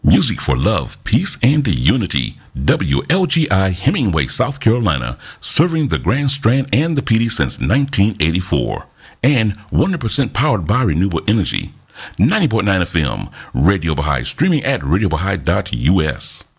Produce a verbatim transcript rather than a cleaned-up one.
Music for love, peace, and unity. W L G I Hemingway, South Carolina, serving the Grand Strand and the P D since nineteen eighty-four. And one hundred percent powered by renewable energy. ninety point nine F M, Radio Baha'i, streaming at radio baha'i dot U S.